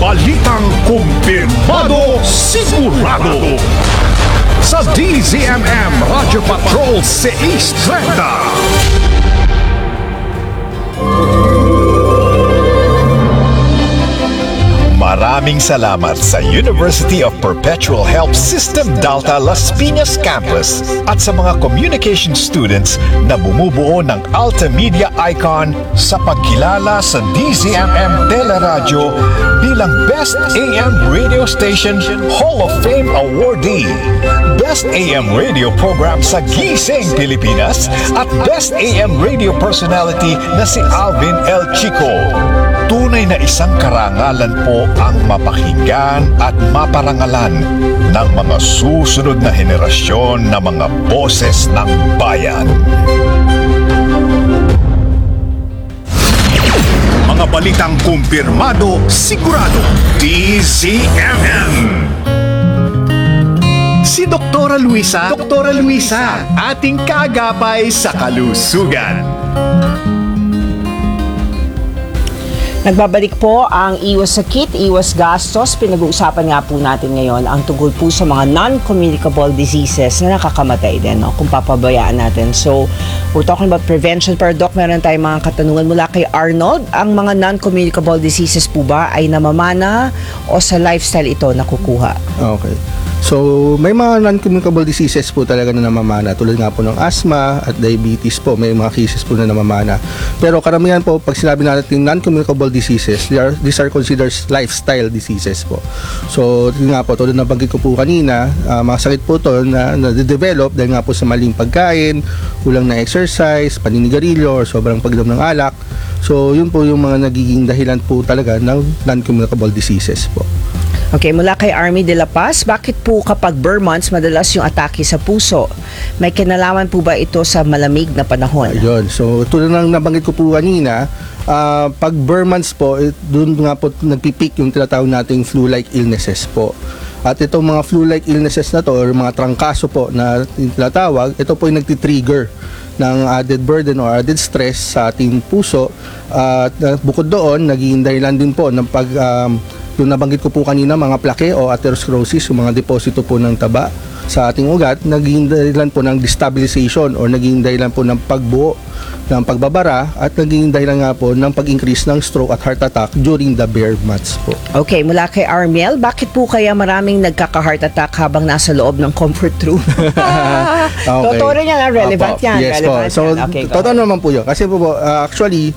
Balitang kumpirmado, sigurado sa DZMM Radyo Patrol 630. Maraming salamat sa University of Perpetual Help System Dalta Las Piñas Campus at sa mga communication students na bumubuo ng Alta Media Icon sa pagkilala sa DZMM Teleradyo bilang Best AM Radio Station Hall of Fame Awardee, Best AM Radio Program sa Gising Pilipinas at Best AM Radio Personality na si Alvin L. Chico. Tunay na isang karangalan po ang mapakinggan at maparangalan ng mga susunod na henerasyon na mga boses ng bayan. Mga balitang kumpirmado, sigurado, DZMM. Si Doktora Luisa, ating kaagapay sa kalusugan. Nagbabalik po ang iwas sakit, iwas gastos. Pinag-uusapan nga po natin ngayon ang tungkol po sa mga non-communicable diseases na nakakamatay din, no? Kung papabayaan natin. So, we're talking about prevention. Pero Doc, meron tayong mga katanungan mula kay Arnold. Ang mga non-communicable diseases po ba ay namamana o sa lifestyle ito nakukuha? Okay. So, may mga non-communicable diseases po talaga na namamana. Tulad nga po ng asthma at diabetes po. May mga cases po na namamana. Pero karamihan po, pag sinabi natin non-communicable diseases, these are considered lifestyle diseases po. So, yun nga po, tulad na banggit ko po kanina, mga sakit po to na develop dahil nga po sa maling pagkain, kulang na exercise, paninigarilyo, or sobrang pag-inom ng alak. So, yun po yung mga nagiging dahilan po talaga ng non-communicable diseases po. Okay, mula kay Army de la Paz, bakit po kapag burn months madalas yung atake sa puso? May kinalaman po ba ito sa malamig na panahon? Ayun. So, tulad ng nabanggit ko po kanina, pag burn months po, doon nga po nagpipeak yung tinatawag nating flu-like illnesses po. At itong mga flu-like illnesses na to, or mga trangkaso po na tinatawag, ito po yung nagtitrigger ng added burden or added stress sa ating puso. At bukod doon, naging dahilan din po ng yung nabanggit ko po kanina, mga plaque o atherosclerosis, yung mga deposito po ng taba sa ating ugat, naging dahilan po ng destabilization or naging dahilan po ng pagbuo ng pagbabara at naging dahilan nga po ng pag-increase ng stroke at heart attack during the bare months po. Okay, mula kay Armiel, bakit po kaya maraming nagkaka-heart attack habang nasa loob ng comfort room? Okay. Totoo rin yan, relevant yan. Yes relevant po. So, yan. Okay, totoo naman po yun. Kasi po, actually,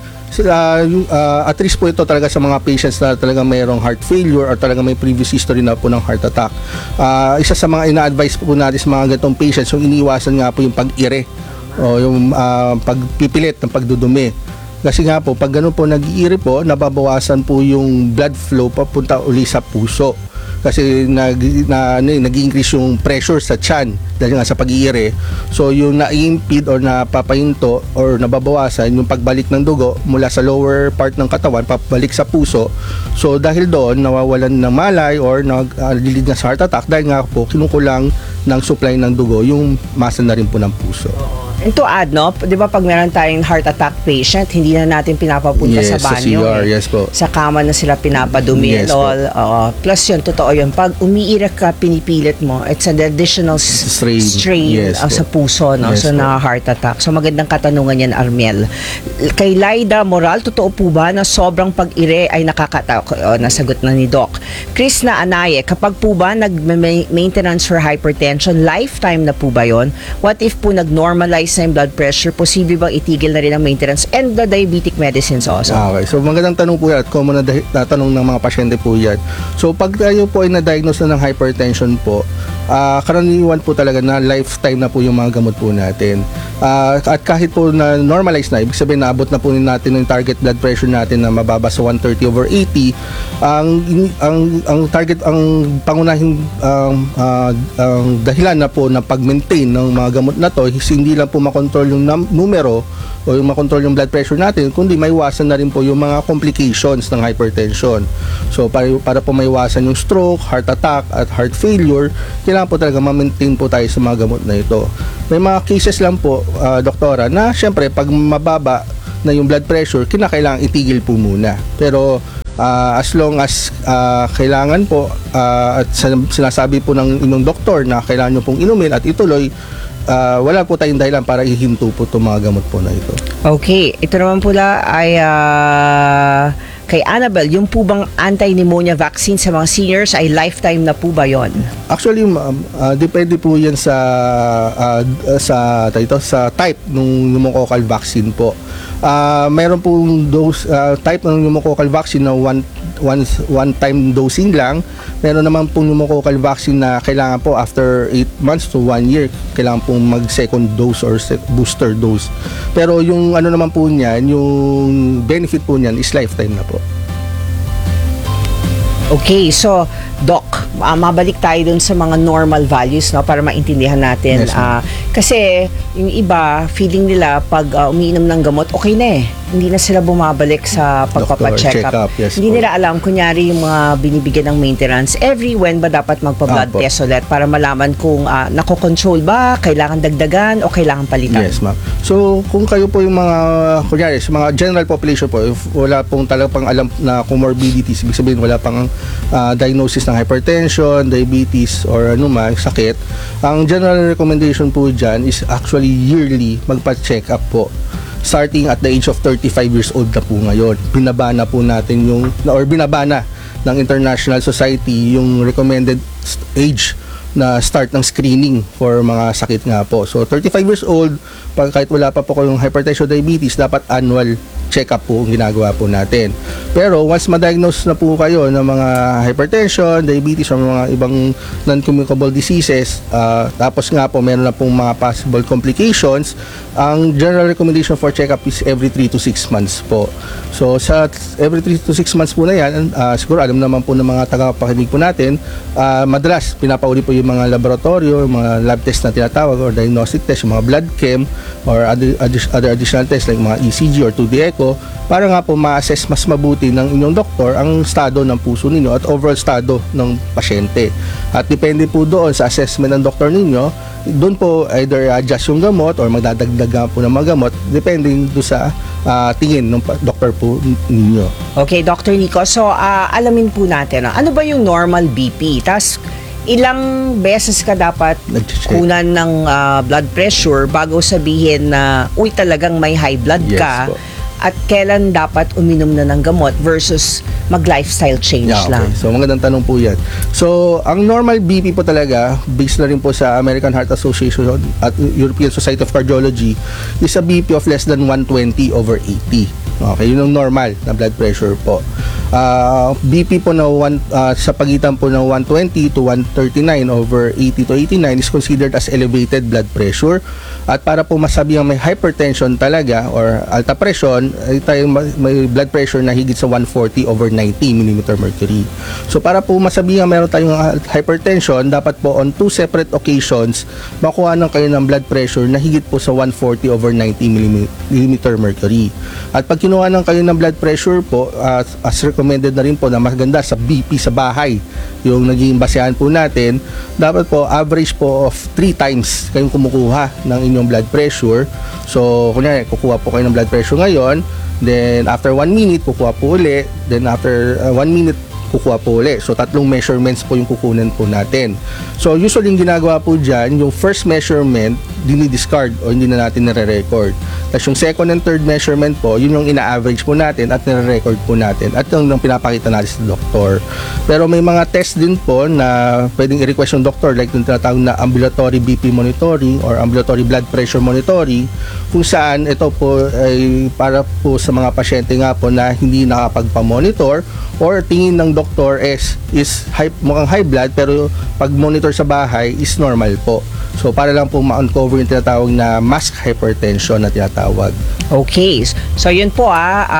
at risk po ito talaga sa mga patients na talagang mayroong heart failure or talagang may previous history na po ng heart attack. Isa sa mga ina-advise po natin sa mga ganitong patients, yung iniiwasan nga po yung pag-ire o yung pagpipilit ng pagdudumi. Kasi nga po, pag gano'n po nag-iire po, nababawasan po yung blood flow papunta uli sa puso. Kasi nag-increase yung pressure sa tiyan dahil nga sa pag-iire. So yung na-impede or napapahinto or nababawasan yung pagbalik ng dugo mula sa lower part ng katawan pabalik sa puso. So dahil doon nawawalan ng malay or nag-lead na sa heart attack dahil nga po kinukulang ng supply ng dugo yung muscle na rin po ng puso. And to add, no, di ba pag meron tayong heart attack patient, hindi na natin pinapapunta sa banyo. Sa CR, yes po. Sa kama na sila pinapadumi and all. Plus yun, totoo yun. Pag umiiyak ka, pinipilit mo, it's an additional strain yes, sa puso, no? Yes, so na heart attack. So magandang katanungan yan, Armiel. Kay Laida Moral, totoo po ba na sobrang pag-ire ay nakakatakot? Nasagot na ni Doc. Chris na Anaye, kapag po ba nag-maintenance for hypertension, lifetime na po ba yun? What if po nag-normalize na yung blood pressure, posible bang itigil na rin ang maintenance and the diabetic medicines also? Okay, so magandang tanong po yan at common na tanong ng mga pasyente po yan. So pag tayo po ay na-diagnose na ng hypertension po, karaniwan po talaga na lifetime na po yung mga gamot po natin. At kahit po na normalize na, ibig sabihin naabot na po natin yung target blood pressure natin na mababa sa 130/80, ang target, ang pangunahing dahilan na po na pag-maintain ng mga gamot na to, hindi lang po makontrol yung numero o yung makontrol yung blood pressure natin, kundi maiwasan na rin po yung mga complications ng hypertension. So para po maiwasan yung stroke, heart attack at heart failure, kailangan po talaga ma-maintain po tayo sa mga gamot na ito. May mga cases lang po, doktora, na syempre pag mababa na yung blood pressure, kinakailangan itigil po muna. Pero As long as kailangan po at sinasabi po ng inyong doktor na kailangan nyo pong inumin at ituloy, wala po tayong dahilan para ihinto po itong mga gamot po na ito. Okay, ito naman pula ay kay Annabel, yung po bang anti-pneumonia vaccine sa mga seniors ay lifetime na po ba yon? Actually, depende po yan sa type ng pneumococcal vaccine po. Mayroon pong type ng pneumococcal vaccine na one time dosing lang. Meron naman pong pneumococcal vaccine na kailangan po after 8 months to 1 year kailangan pong mag second dose or booster dose. Pero yung ano naman po niyan, yung benefit po niyan is lifetime na po. Okay, so Doc, mabalik tayo dun sa mga normal values, no, para maintindihan natin. Yes, ma'am. Kasi yung iba, feeling nila pag umiinom ng gamot, okay na eh. Hindi na sila bumabalik sa pagpapacheck up. Yes, Hindi po. nila alam, kunyari yung mga binibigyan ng maintenance, every when ba dapat magpa-blood Apo. test ulit para malaman kung nako-control ba, kailangan dagdagan o kailangan palitan? Yes, ma'am. So, kung kayo po yung mga, kunyari, sa mga general population po, if wala pong talagang alam na comorbidities, ibig sabihin wala pang diagnosis ng hypertension, diabetes, or anuman, sakit, ang general recommendation po dyan is actually yearly magpa-check up po. Starting at the age of 35 years old na po ngayon. Binaba na po natin binaba na ng International Society yung recommended age na start ng screening for mga sakit nga po. So 35 years old, kahit wala pa po kayong hypertension, diabetes, dapat annual check-up po ang ginagawa po natin. Pero once ma-diagnose na po kayo ng mga hypertension, diabetes, or mga ibang non-communicable diseases, tapos nga po meron na pong mga possible complications, ang general recommendation for check-up is every 3 to 6 months po. So sa every 3 to 6 months po na yan, siguro alam naman po ng mga tagapakinig po natin, madalas pinapauli po yung mga laboratorio, yung mga lab test na tinatawag or diagnostic test, yung mga blood chem or other additional tests like mga ECG or 2D echo, para nga po ma-assess mas mabuti ng inyong doktor ang estado ng puso ninyo at overall estado ng pasyente. At depende po doon sa assessment ng doktor ninyo, doon po either adjust yung gamot or magdadagdag nga po ng mga gamot depending doon sa tingin ng doktor po ninyo. Okay, Dr. Nico. So, alamin po natin, ano ba yung normal BP? Tapos, ilang beses ka dapat Nag-check. kunan ng blood pressure bago sabihin na, uy, talagang may high blood Yes ka? po. At kailan dapat uminom na ng gamot versus mag-lifestyle change Yeah, okay. lang? So magandang tanong po yan. So ang normal BP po talaga, based na rin po sa American Heart Association at European Society of Cardiology, is a BP of less than 120/80. Okay, yun ang normal na blood pressure po. BP po na sa pagitan po ng 120 to 139/80 to 89 is considered as elevated blood pressure. At para po masabi ang may hypertension talaga or alta presyon, ay tayong may blood pressure na higit sa 140/90 mm mercury. So para po masabi ang meron tayong hypertension, dapat po on 2 separate occasions makuha ng kayo ng blood pressure na higit po sa 140/90 mm mercury. At pag kinuha ng kayo ng blood pressure po, as recommended na rin po na maganda sa BP sa bahay, yung naging basehan po natin, dapat po average po of 3 times kayong kumukuha ng inyong blood pressure. So, kunyari, kukuha po kayo ng blood pressure ngayon, then after 1 minute, kukuha po uli, then after 1 minute, kukuha po uli. So, 3 measurements po yung kukunan po natin. So, usually yung ginagawa po dyan, yung first measurement, dinidiscard o hindi na natin nare-record. Tapos yung second and third measurement po, yun yung ina-average po natin at nare-record po natin at yung pinapakita natin sa doktor. Pero may mga test din po na pwedeng i-request yung doktor, like yung tinatawag na ambulatory BP monitoring or ambulatory blood pressure monitoring, kung saan ito po ay para po sa mga pasyente nga po na hindi nakapagpa-monitor or tingin ng doktor mukhang high blood pero pag monitor sa bahay is normal po. So para lang po ma-uncover yung tinatawag na mask hypertension na tinatawag. Okay. So, yun po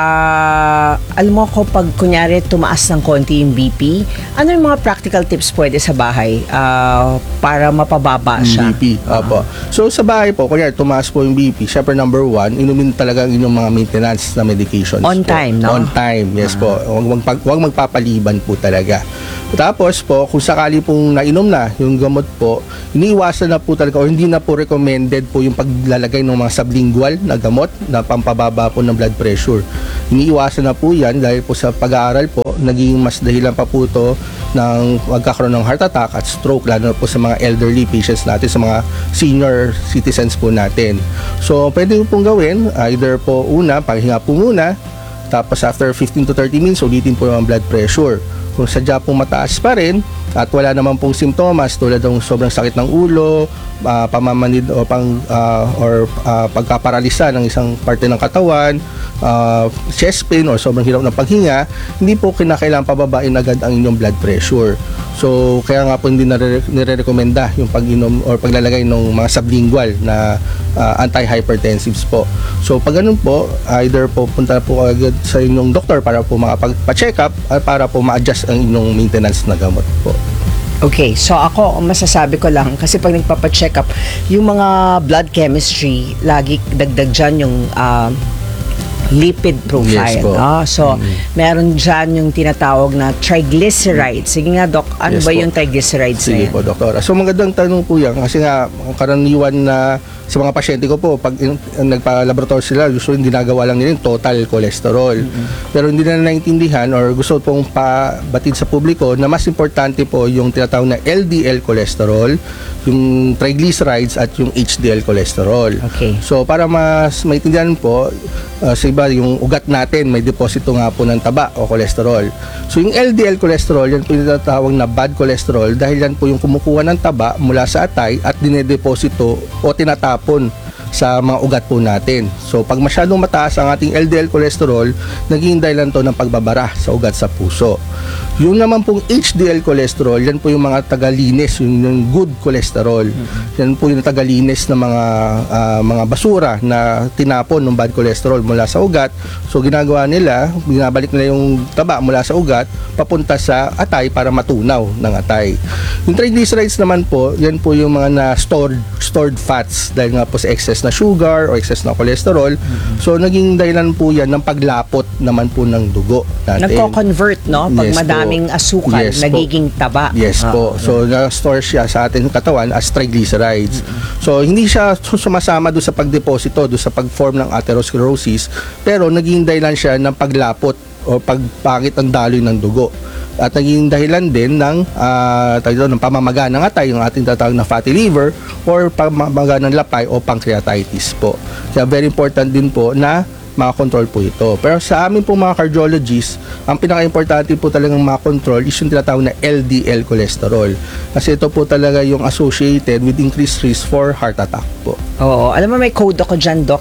alam mo ko pag kunyari tumaas ng konti yung BP, ano yung mga practical tips pwede sa bahay para mapababa siya? BP, opo. So sa bahay po, kunyari tumaas po yung BP, syempre number 1, inumin talaga ang inyong mga maintenance na medications On po. time, no? On time, yes po. Huwag magpapaliban. kalooban po talaga. Tapos po, kung sakali pong nainom na yung gamot po, iniiwasan na po talaga o hindi na po recommended po yung paglalagay ng mga sublingual na gamot na pampababa po ng blood pressure. Iniiwasan na po yan dahil po sa pag-aaral po, naging mas dahilan pa po ito ng magkakaroon ng heart attack at stroke, lalo na po sa mga elderly patients natin, sa mga senior citizens po natin. So, pwede po pong gawin, either po una, paghinga po muna, tapos after 15 to 30 minutes, ulitin po ang blood pressure. Kung sadya pong mataas pa rin at wala naman pong simptomas tulad ng sobrang sakit ng ulo, pamamanid o pagkaparalisa ng isang parte ng katawan, chest pain o sobrang hirap ng paghinga, hindi po kinakailangan pababain agad ang inyong blood pressure. So kaya nga po hindi nire-recommenda yung pag-inom or paglalagay ng mga sublingual na antihypertensives po. So pag ganun po, either po punta po agad sa inyong doktor para po makapag-check up at para po ma-adjust ang inyong maintenance na gamot po. Okay, so ako, masasabi ko lang, kasi pag nagpapacheck up, yung mga blood chemistry, lagi dagdag dyan yung lipid profile. Yes po. So, meron dyan yung tinatawag na triglycerides. Sige nga, Doc, ano Yes ba po. yung triglycerides na Sige yan? po, Doktora. So magandang tanong po yan kasi nga karaniwan na sa mga pasyente ko po, pag nagpa-laboratory sila, usually ginagawa lang nila yung total cholesterol. Pero hindi na naintindihan or gusto pong pabatid sa publiko na mas importante po yung tinatawag na LDL cholesterol, yung triglycerides at yung HDL cholesterol. Okay. So para mas maintindihan po, sa iba yung ugat natin may deposito nga po ng taba o cholesterol. So yung LDL cholesterol, yan po yung tinatawag na bad cholesterol dahil yan po yung kumukuha ng taba mula sa atay at dinedeposito o tinatapon sa mga ugat po natin. So pag masyadong mataas ang ating LDL cholesterol, naging dahilan to ng pagbabara sa ugat sa puso. Yung naman pong HDL cholesterol, yan po yung mga tagalinis, yung good cholesterol. Yan po yung tagalinis ng mga basura na tinapon ng bad cholesterol mula sa ugat. So ginagawa nila, binabalik nila yung taba mula sa ugat papunta sa atay para matunaw ng atay. Yung triglycerides naman po, yan po yung mga stored fats dahil nga po sa excess na sugar o excess na cholesterol. So naging dahilan po yan ng paglapot naman po ng dugo natin. Nagko-convert, no? Pag Yes po. madaming asukal, Yes po. nagiging taba. Yes po. So, na-store siya sa ating katawan as triglycerides. So, hindi siya sumasama doon sa pagdeposito, doon sa pag-form ng atherosclerosis, pero naging dahilan siya ng paglapot o pagpangit ang daloy ng dugo. At naging dahilan din ng pamamaga ng atay, yung ating tatawag na fatty liver or pamamaga ng lapay o pancreatitis po. Kaya very important din po na makakontrol po ito. Pero sa amin po mga cardiologists, ang pinaka-importante po talagang makakontrol is yung tinatawag na LDL cholesterol. Kasi ito po talaga yung associated with increased risk for heart attack po. Oo. Alam mo, may code ako dyan, Doc,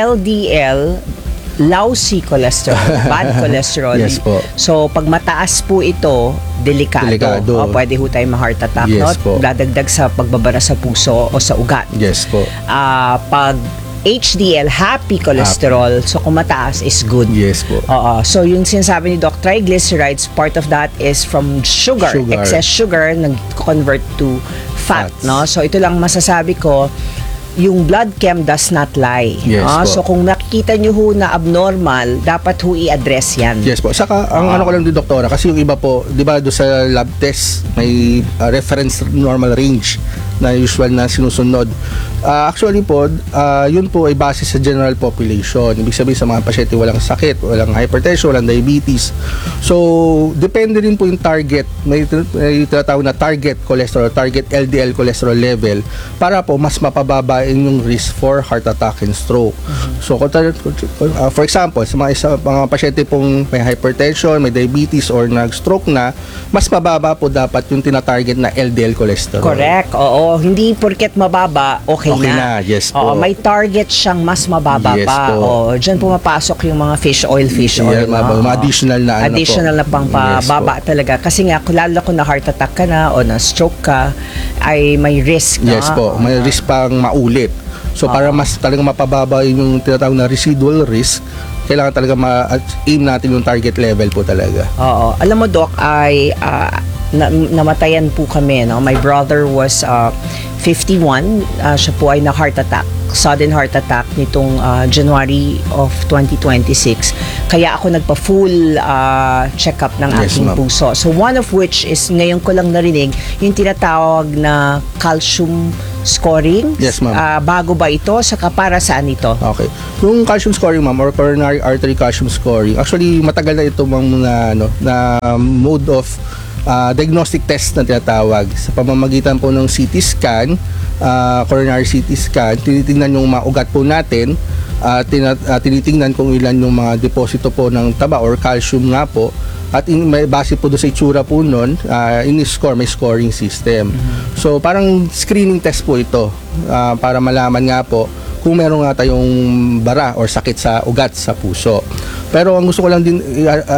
LDL, lousy cholesterol, bad cholesterol. Yes po. So, pag mataas po ito, delikado. Pwede ho tayo ma-heart attack, Yes no? po. Dadagdag sa pagbabara sa puso o sa ugat. Yes po. Pag HDL, happy cholesterol, so kung mataas is good. Yes po. Oo. So, yung sinasabi ni Doc, triglycerides, part of that is from sugar. Excess sugar, nag-convert to fat, Fats. no? So, ito lang masasabi ko, yung blood chem does not lie. Yes po. So, kung nakikita nyo ho na abnormal, dapat ho i-address yan. Yes po. Saka, ang ano ko lang din, Doktora, kasi yung iba po, di ba, doon sa lab test, may reference normal range na usual na sinusunod. Actually po, yun po ay base sa general population. Ibig sabihin sa mga pasyente walang sakit, walang hypertension, walang diabetes. So, depende rin po yung target. May tinatawag na target cholesterol, target LDL cholesterol level para po mas mapababa yung risk for heart attack and stroke. So, for example, sa mga pasyente pong may hypertension, may diabetes, or nag-stroke na, mas mababa po dapat yung tinatarget na LDL cholesterol. Correct. Oo. Hindi porket mababa, okay na. Yes po. Oo, may target siyang mas mababa Yes pa. po. Oo, diyan pumapasok yung mga fish oil. Yeah, mga additional na ano po. Additional na pang pababa talaga. Kasi nga, lalo kung na heart attack ka na o na stroke ka, ay may risk na. Yes po. May risk pang maulit. So, para mas talagang mapababa yung tinatawag na residual risk, kailangan talaga ma-aim natin yung target level po talaga. Oo. Alam mo, Doc, ay namatayan po kami, no? My brother was 51. Siya po ay na heart attack, sudden heart attack nitong January of 2026. Kaya ako nagpa-full check-up ng Yes, aking ma'am. puso. So one of which is ngayon ko lang narinig yung tinatawag na calcium scoring. Yes, ma'am. Bago ba ito? Saka para saan ito? Okay. Yung calcium scoring, ma'am, or coronary artery calcium scoring, actually matagal na ito na mode of diagnostic test na tinatawag. Sa pamamagitan po ng CT scan, coronary CT scan, tinitingnan yung mga ugat po natin, tinitingnan kung ilan yung mga deposito po ng taba or calcium nga po, at may base po doon sa itsura po nun, in-score, may scoring system. So parang screening test po ito, para malaman nga po kung meron nga tayong bara or sakit sa ugat sa puso. Pero ang gusto ko lang din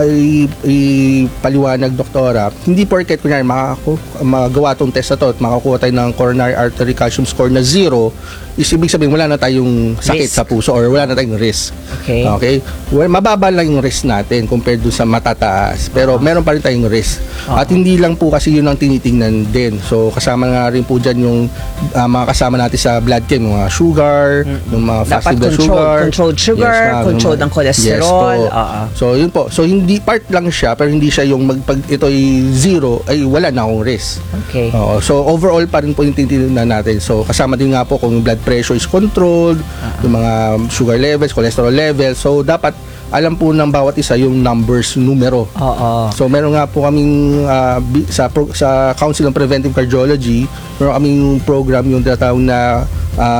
ipaliwanag, doktora, hindi porket kunyari magawa tong test na to at makakuha tayo ng coronary artery calcium score na 0, is ibig sabihin wala na tayong sakit Risk. sa puso or wala na tayong risk. Okay. Well, mababa lang yung risk natin compared dun sa matataas. Pero meron pa rin tayong risk. At hindi lang po kasi yun ang tinitingnan din. So kasama nga rin po dyan yung mga kasama natin sa blood chem, yung mga sugar, yung mga fasting blood sugar. Controlled sugar, ma'am. controlled ang cholesterol. Yes po. So yun po. So hindi part lang siya, pero hindi siya yung pag ito ay 0, ay wala na akong risk. Okay. Oo. So overall pa rin po yung tinitingnan natin. So kasama din nga po kung yung blood pressure is controlled, yung mga sugar levels, cholesterol levels. So dapat alam po ng bawat isa yung numbers, numero. Oo. So meron nga po kaming sa Council on Preventive Cardiology, meron kaming program yung tinatawag na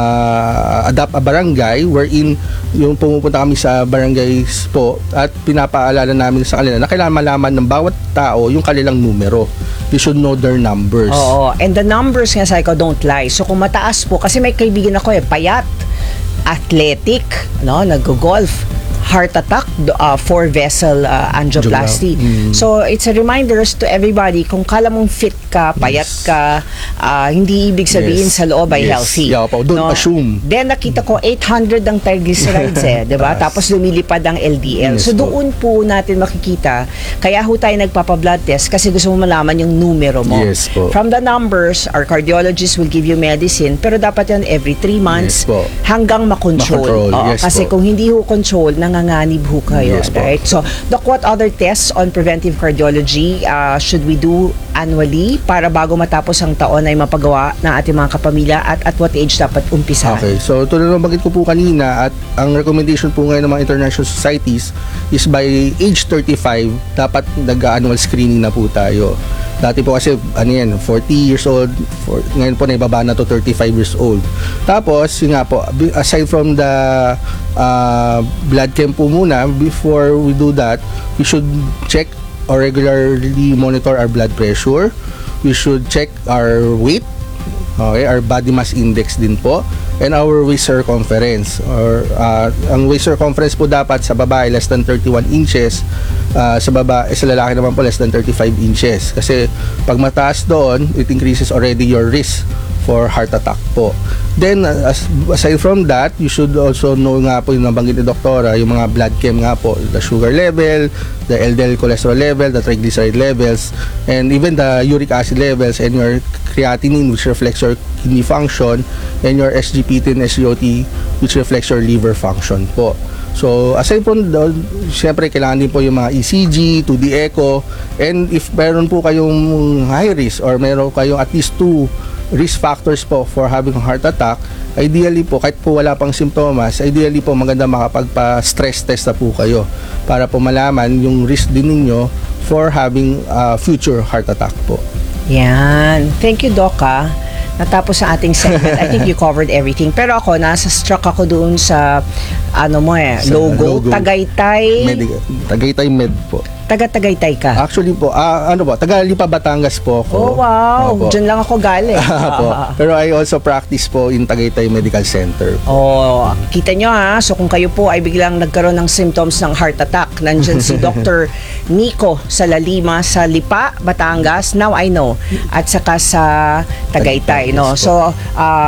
Adapt a Barangay, wherein yung pumupunta kami sa barangays po at pinapaalala namin sa kanila na kailangan malaman ng bawat tao yung kanilang numero. They should know their numbers. Oo. And the numbers nga sa don't lie. So kung mataas po, kasi may kaibigan ako payat, athletic, no, nag-golf, heart attack, 4-vessel angioplasty. So it's a reminder to everybody, kung kala mong fit ka, payat Yes. ka, hindi ibig sabihin Yes. sa loob ay Yes. healthy. Yeah, po. Don't assume. Then nakita ko 800 ang triglycerides di ba? Yes. Tapos lumilipad ang LDL. Yes So po. doon po natin makikita, kaya ho tayo nagpapa-blood test kasi gusto mo malaman yung numero mo. Yes po. From the numbers, our cardiologist will give you medicine, pero dapat yan every 3 months Yes po. hanggang makontrol. Makontrol. Oo, Yes kasi po. kung hindi ho control, nanganganib ho kayo. Yes po. Right? So, Doc, what other tests on preventive cardiology should we do annually para bago matapos ang taon ay mapagawa ng ating mga kapamilya at what age dapat umpisahan? Okay, so tulad ng bagit ko po kanina, at ang recommendation po ngayon ng mga international societies is by age 35 dapat nag-annual screening na po tayo. Dati po kasi 40 years old, ngayon po naibaba na to 35 years old. Tapos yun nga po, aside from the blood chem po muna, before we do that, we should check or regularly monitor our blood pressure. We should check our weight, okay, our body mass index din po, and our waist circumference. Or ang waist circumference po dapat sa babae less than 31 inches, sa lalaki naman po less than 35 inches. Kasi pag mataas doon, it increases already your risk for heart attack po. Then aside from that, you should also know nga po yung nabanggit ni doktora, yung mga blood chem nga po, the sugar level, the LDL cholesterol level, the triglyceride levels, and even the uric acid levels, and your creatinine, which reflects your kidney function, and your SGPT and SGOT, which reflects your liver function po. So aside from doon, syempre kailangan din po yung mga ECG, 2D echo, and if meron po kayong high risk or meron kayong at least 2 risk factors po for having a heart attack, ideally po, kahit po wala pang simptomas, ideally po maganda makapagpa-stress test na po kayo para po malaman yung risk din ninyo for having future heart attack po. Yan. Thank you, Doc. Natapos ang ating segment. I think you covered everything. Pero ako, struck ako doon sa Sa logo. Tagaytay. Tagaytay Med po. Taga-Tagaytay ka. Actually po, taga Lipa, Batangas po ako. Oh, wow. Opo. Diyan lang ako galing. Po. Pero I also practice po in Tagaytay Medical Center. Oh, kita nyo So kung kayo po ay biglang nagkaroon ng symptoms ng heart attack, nandyan si Dr. Nico sa Lalima, sa Lipa, Batangas. Now I know. At saka sa Tagaytay, no? Yes po. So,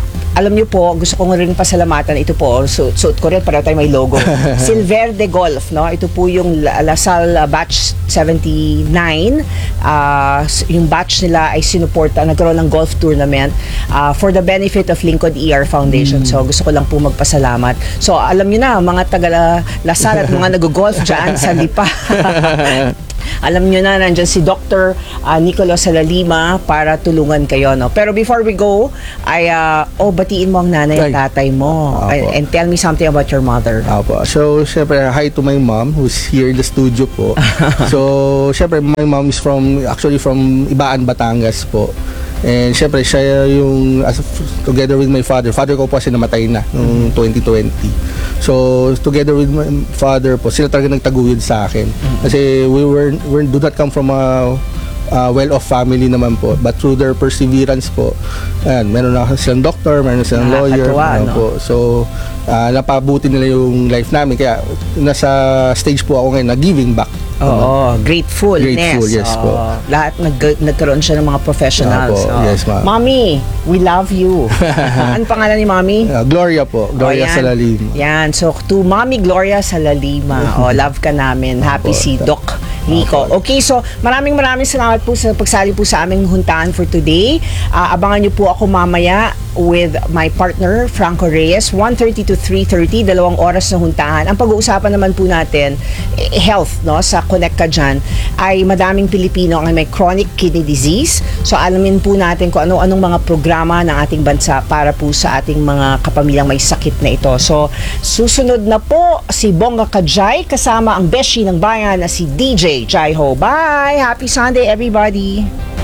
alam niyo po, gusto ko rin pasalamatan, ito po, suot ko rin, para tayo may logo. Silverde Golf, no? Ito po yung Lasal Batch 79. Yung batch nila ay sinuporta, nagkaroon ng golf tournament for the benefit of Lincoln ER Foundation. So, gusto ko lang po magpasalamat. So, alam niyo na, mga taga Lasal at mga nag-golf dyan sa Lipa. Alam nyo na, nandyan si Dr. Nicolo Salalima para tulungan kayo, no? Pero before we go, batiin mo ang nanay at tatay mo. Apo. And tell me something about your mother. Apo. So, syempre, hi to my mom who's here in the studio po. So, syempre, my mom is actually from Ibaan, Batangas po. And syempre, siya yung, together with my father ko po kasi namatay na noong 2020. So, together with my father po, sila talaga nagtaguyod sa akin. Kasi we do not come from a well-off family naman po. But through their perseverance po, ayan, meron na silang doctor, meron na silang lawyer. Nakakatuwa, no? Po. So, napabuti nila yung life namin. Kaya, nasa stage po ako ngayon na giving back. Oo, gratefulness. Grateful, yes po. Lahat nagkaroon siya ng mga professionals. Apo, yes, ma'am. Mommy, we love you. Ano pangalan ni Mommy? Gloria po. Gloria yan. Salalima. Yan. So, to Mommy Gloria Salalima. Love ka namin. Happy Apo. si Doc Nico. Okay, so maraming salamat po sa pagsali po sa aming huntahan for today. Abangan niyo po ako mamaya with my partner, Franco Reyes, 1:30 to 3:30, 2 oras na huntahan. Ang pag-uusapan naman po natin, health, no, sa Connect Ka Dyan, ay madaming Pilipino ang may chronic kidney disease. So, alamin po natin kung ano-anong mga programa ng ating bansa para po sa ating mga kapamilyang may sakit na ito. So, susunod na po si Bongga Kajay kasama ang beshi ng bayan na si DJ Jai Ho. Bye! Happy Sunday, everybody!